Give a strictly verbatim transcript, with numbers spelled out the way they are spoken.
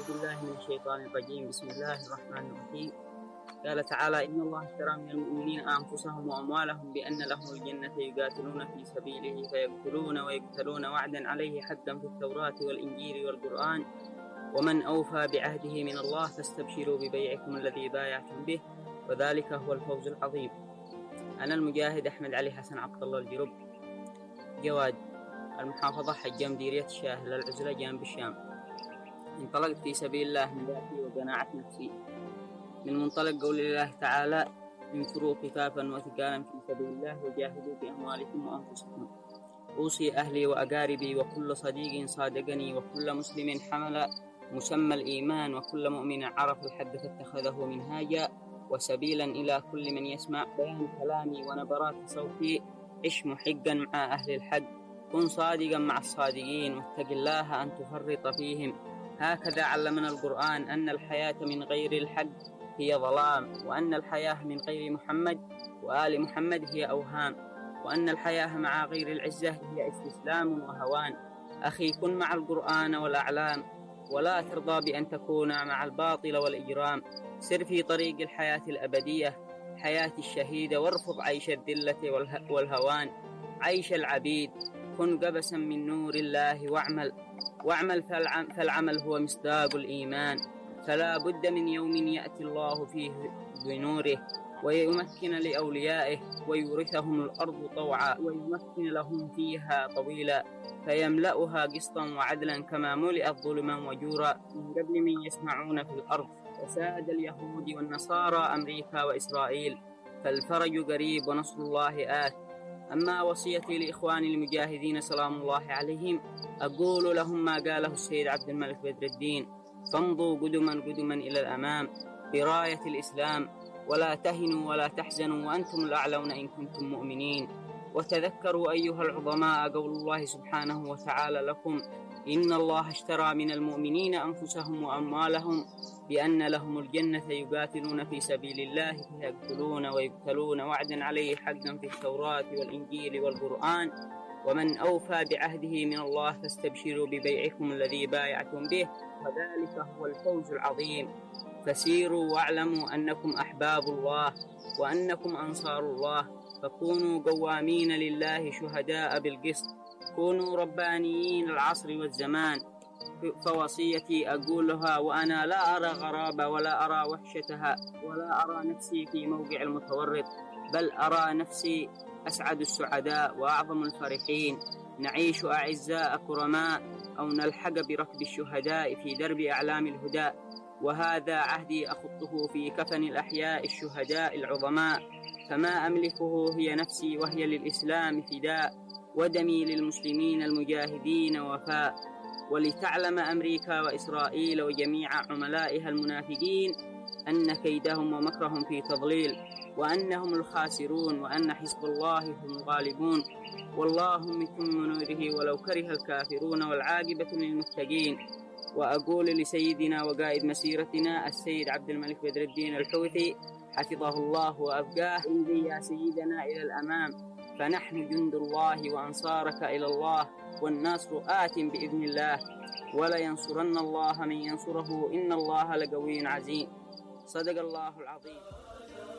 أعوذ بالله من الشيطان الرجيم. بسم الله الرحمن الرحيم. قال تعالى: إن الله اشترى من المؤمنين أنفسهم وأموالهم بأن لهم الجنة يقاتلون في سبيله فيقتلون ويقتلون وعدا عليه حقا في التوراة والإنجيل والقرآن ومن أوفى بعهده من الله فاستبشروا ببيعكم الذي بايعتم به وذلك هو الفوز العظيم. أنا المجاهد أحمد علي حسن عبد الله الجرب، جواد، المحافظة حجة مديرية الشاه للعزلة جانب الشام. انطلقت في سبيل الله من ذاتي وقناعة نفسي من منطلق قول الله تعالى: انفروا خفافا وثقالا في سبيل الله وجاهدوا بأموالكم وأنفسكم. أوصي أهلي وأقاربي وكل صديق صادقني وكل مسلم حمل مسمى الإيمان وكل مؤمن عرف الحق فاتخذه منهاجا وسبيلا إلى كل من يسمع بيان كلامي ونبرات صوتي. عش محقا مع أهل الحق، كن صادقا مع الصادقين، واتق الله أن تفرط فيهم. هكذا علمنا القرآن أن الحياة من غير الحق هي ظلام، وأن الحياة من غير محمد وآل محمد هي أوهام، وأن الحياة مع غير العزة هي استسلام وهوان. أخي، كن مع القرآن والأعلام ولا ترضى بأن تكون مع الباطل والإجرام. سر في طريق الحياة الأبدية، حياة الشهيدة، وارفض عيش الذلة والها والهوان، عيش العبيد. كن قبسا من نور الله واعمل واعمل فالعمل هو مصداق الإيمان. فلا بد من يوم يأتي الله فيه بنوره ويمكن لأوليائه ويورثهم الأرض طوعا ويمكن لهم فيها طويلا فيملأها قسطا وعدلا كما ملئت ظلما وجورا من قبل من يسمعون في الأرض. فساد اليهود والنصارى أمريكا وإسرائيل، فالفرج قريب ونصر الله آت. أما وصيتي لإخواني المجاهدين سلام الله عليهم، أقول لهم ما قاله السيد عبد الملك بدر الدين: فامضوا قدما قدما إلى الأمام براية الإسلام، ولا تهنوا ولا تحزنوا وأنتم الأعلون إن كنتم مؤمنين. وتذكروا أيها العظماء قول الله سبحانه وتعالى لكم: إن الله اشترى من المؤمنين أنفسهم وأموالهم بأن لهم الجنة يقاتلون في سبيل الله فيقتلون ويقتلون وعدا عليه حقا في التوراة والإنجيل والقرآن ومن أوفى بعهده من الله فاستبشروا ببيعكم الذي بايعتم به وذلك هو الفوز العظيم. فسيروا واعلموا أنكم أحباب الله وأنكم أنصار الله، فكونوا قوامين لله شهداء بالقسط، كونوا ربانيين العصر والزمان. فوصيتي أقولها وأنا لا أرى غرابة ولا أرى وحشتها ولا أرى نفسي في موقع المتورط، بل أرى نفسي أسعد السعداء وأعظم الفرحين. نعيش أعزاء كرماء أو نلحق بركب الشهداء في درب أعلام الهدى، وهذا عهدي أخطه في كفن الأحياء الشهداء العظماء. فما أملكه هي نفسي وهي للإسلام فداء، ودمي للمسلمين المجاهدين وفاء. ولتعلم أمريكا وإسرائيل وجميع عملائها المنافقين أن كيدهم ومكرهم في تضليل، وأنهم الخاسرون، وأن حزب الله هم الغالبون، والله متم نوره ولو كره الكافرون، والعاقبة للمتقين. وأقول لسيدنا وقائد مسيرتنا السيد عبد الملك بدر الدين الحوثي حفظه الله وأبقاه: امضي يا سيدنا إلى الأمام، فنحن جند الله وأنصارك إلى الله، والنصر آت بإذن الله، ولا ينصرن الله من ينصره، إن الله لقوي عزيز. صدق الله العظيم.